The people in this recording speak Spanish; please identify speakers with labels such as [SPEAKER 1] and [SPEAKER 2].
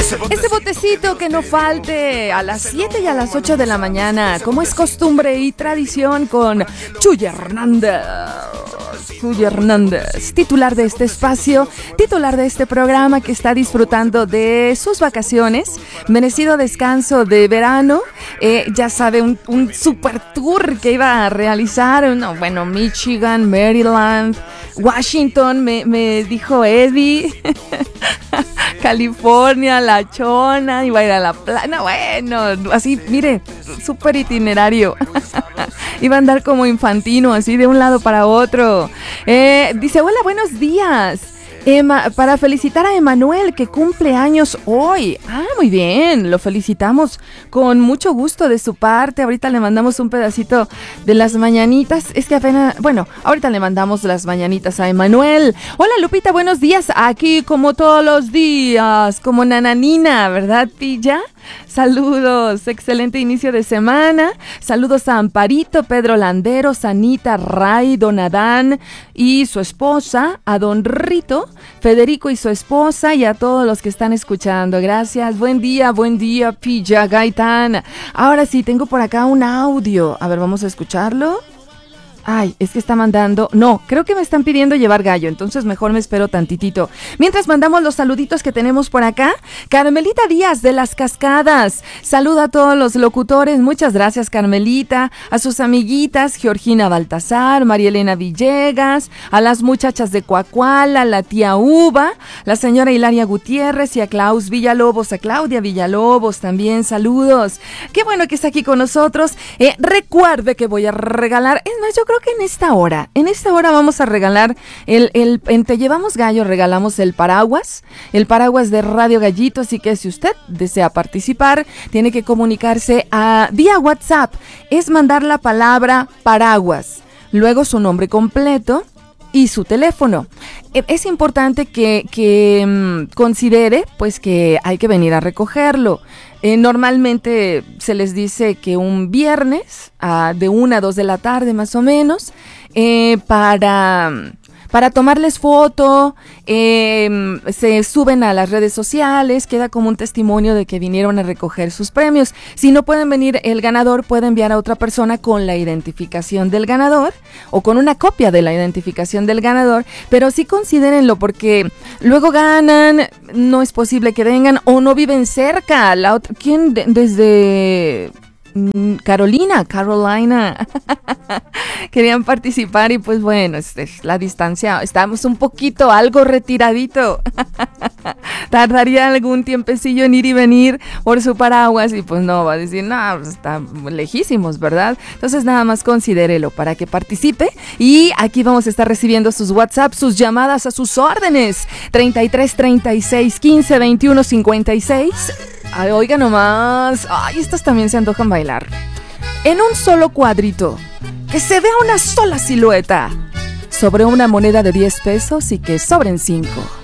[SPEAKER 1] Ese botecito que no falte a las 7 y a las 8 de la mañana, como es costumbre y tradición, con Chuy Hernández. Chuy Hernández, titular de este espacio, titular de este programa, que está disfrutando de sus vacaciones, merecido descanso de verano. Ya sabe, un super tour que iba a realizar, Michigan, Maryland, Washington, me dijo Eddie, California, La Chona, iba a ir a la playa, así, mire, súper itinerario. Iba a andar como infantino, así de un lado para otro. Dice, hola, buenos días. Para felicitar a Emanuel, que cumple años hoy. Muy bien, lo felicitamos con mucho gusto de su parte. Ahorita le mandamos un pedacito de las mañanitas. Es que ahorita le mandamos las mañanitas a Emanuel. Hola, Lupita, buenos días. Aquí como todos los días, como nananina, ¿verdad, Pilla? Saludos, excelente inicio de semana. Saludos a Amparito, Pedro Landeros, Anita, Ray, Don Adán y su esposa, a Don Rito, Federico y su esposa, y a todos los que están escuchando. Gracias, buen día, Pilla Gaitán. Ahora sí, tengo por acá un audio. A ver, vamos a escucharlo. Es que está mandando... No, creo que me están pidiendo llevar gallo, entonces mejor me espero tantitito. Mientras mandamos los saluditos que tenemos por acá. Carmelita Díaz de Las Cascadas. Saluda a todos los locutores. Muchas gracias, Carmelita. A sus amiguitas, Georgina Baltasar, María Elena Villegas, a las muchachas de Coacuala, la tía Uva, la señora Hilaria Gutiérrez y a Klaus Villalobos, a Claudia Villalobos también. Saludos. Qué bueno que está aquí con nosotros. Recuerde que voy a regalar... Es más, yo creo que en esta hora vamos a regalar en Te Llevamos Gallo, regalamos el paraguas de Radio Gallito, así que si usted desea participar, tiene que comunicarse vía WhatsApp, es mandar la palabra paraguas, luego su nombre completo y su teléfono. Es importante que considere pues que hay que venir a recogerlo. Normalmente se les dice que un viernes de 1 a 2 de la tarde más o menos, para tomarles foto, se suben a las redes sociales, queda como un testimonio de que vinieron a recoger sus premios. Si no pueden venir el ganador, puede enviar a otra persona con la identificación del ganador o con una copia de la identificación del ganador, pero sí considérenlo porque luego ganan, no es posible que vengan o no viven cerca. ¿Quién desde... Carolina, querían participar y pues bueno, la distancia, estamos un poquito, algo retiradito, tardaría algún tiempecillo en ir y venir por su paraguas y pues no, va a decir, no, pues está lejísimos, ¿verdad? Entonces nada más considérelo para que participe y aquí vamos a estar recibiendo sus WhatsApp, sus llamadas a sus órdenes, 33 36 15 21 56. Oiga nomás, estas también se antojan bailar. En un solo cuadrito, que se vea una sola silueta, sobre una moneda de 10 pesos y que sobren 5.